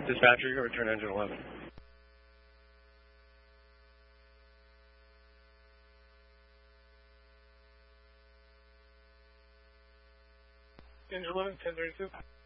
Dispatcher, you return engine 11. Engine 11, 1032.